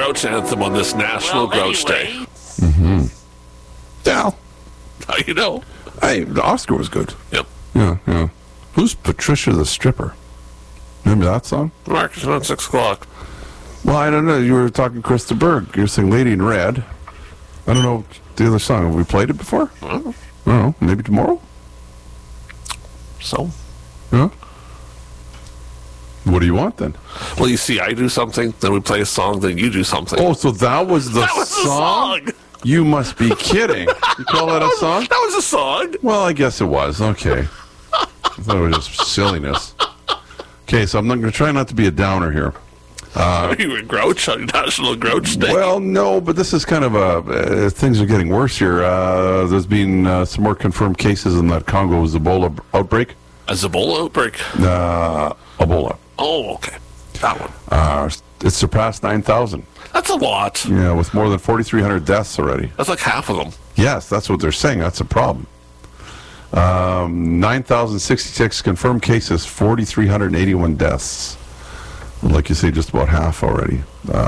Grouch anthem on this National Grouch Day. Mm-hmm. Yeah. How you know? Hey, the Oscar was good. Yep. Yeah. Who's Patricia the Stripper? Remember that song? Mark, it's not 6 o'clock. Well, I don't know. You were talking Krista Berg. You're saying Lady in Red. I don't know the other song. Have we played it before? I don't know. Maybe tomorrow? So? Yeah. What do you want then? Well, you see, I do something, then we play a song, then you do something. Oh, so that was the song? You must be kidding. You call that a song? That was a song. Well, I guess it was. Okay. I thought it was just silliness. Okay, so I'm going to try not to be a downer here. Are you a Grouch on National Grouch Day? Well, no, but this is kind of things are getting worse here. There's been some more confirmed cases in that Congo's Ebola outbreak. A Ebola outbreak? Ebola. Oh, okay. That one. It surpassed 9,000. That's a lot. Yeah, with more than 4,300 deaths already. That's like half of them. Yes, that's what they're saying. That's a problem. 9,066 confirmed cases, 4,381 deaths. Like you say, just about half already.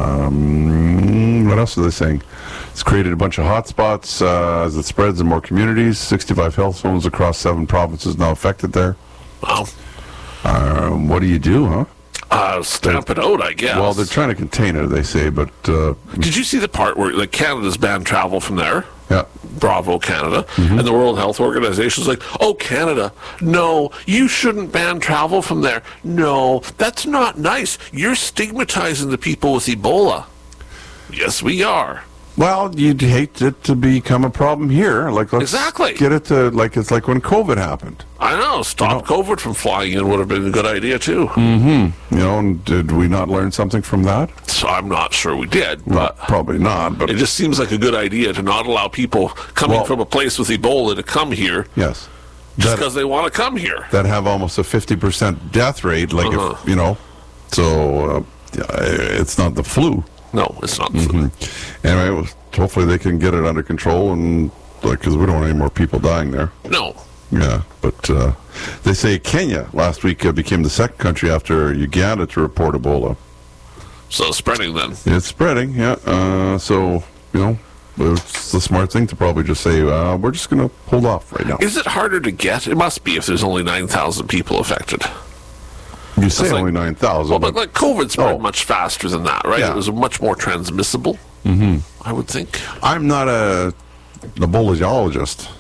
What else are they saying? It's created a bunch of hotspots as it spreads in more communities. 65 health zones across 7 provinces now affected there. Wow. What do you do, huh? Stamp it out, I guess. Well, they're trying to contain it, they say, but... Did you see the part where Canada's banned travel from there? Yeah. Bravo, Canada. And the World Health Organization's like, oh, Canada, no, you shouldn't ban travel from there. No, that's not nice. You're stigmatizing the people with Ebola. Yes, we are. Well, you'd hate it to become a problem here. Like, let's Exactly. get it to, like, it's like when COVID happened. I know. Stop COVID from flying in would have been a good idea, too. Mm-hmm. You know, and did we not learn something from that? So I'm not sure we did, Well, but probably not, but... it just seems like a good idea to not allow people coming from a place with Ebola to come here Yes. just because they want to come here. That have almost a 50% death rate, like, if, you know, so it's not the flu. No, it's not the flu. Anyway, hopefully they can get it under control, and because we don't want any more people dying there. No. Yeah, but they say Kenya last week became the second country after Uganda to report Ebola. So spreading then. It's spreading, yeah. So, you know, it's the smart thing to probably just say, we're just going to hold off right now. Is it harder to get? It must be if there's only 9,000 people affected. You say only 9,000. Well, but like COVID spread much faster than that, right? Yeah. It was much more transmissible, I would think. I'm not a Ebola-ologist.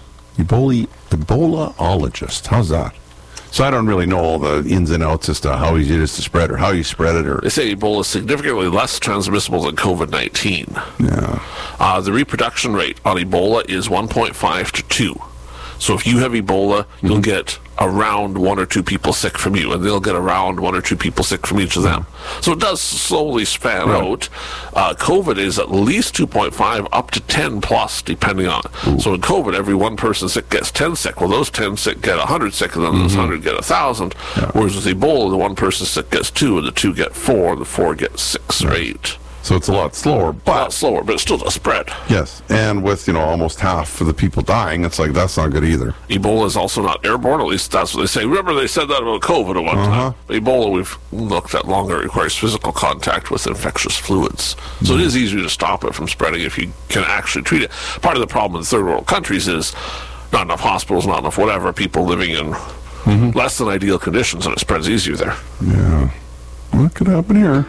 Ebola-ologist. How's that? So I don't really know all the ins and outs as to how easy it is to spread or how you spread it. Or They say Ebola is significantly less transmissible than COVID-19. Yeah. The reproduction rate on Ebola is 1.5 to 2. So if you have Ebola, you'll get around 1 or 2 people sick from you, and they'll get around 1 or 2 people sick from each of them. So it does slowly span out. COVID is at least 2.5 up to 10 plus, depending on it. So in COVID, every 1 person sick gets 10 sick. Well, those 10 sick get 100 sick, and then those 100 get 1,000. Whereas with Ebola, the 1 person sick gets 2, and the 2 get 4, and the 4 get 6 or 8. So it's a lot slower, but it still does spread. Yes, and with, you know, almost half of the people dying, it's like, that's not good either. Ebola is also not airborne, at least that's what they say. Remember, they said that about COVID at one time. Ebola, we've looked at longer. It requires physical contact with infectious fluids. So it is easier to stop it from spreading if you can actually treat it. Part of the problem in third world countries is not enough hospitals, not enough whatever, people living in less than ideal conditions, and it spreads easier there. Yeah. What could happen here?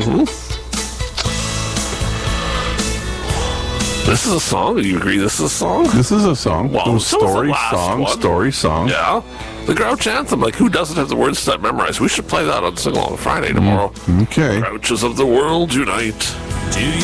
This is a song? Do you agree this is a song? This is a song. Well, so is the last one. Story song. Yeah. The Grouch Anthem. Like, who doesn't have the words to that memorized? We should play that on Sing Along Friday tomorrow. Okay. Grouches of the world unite. Do you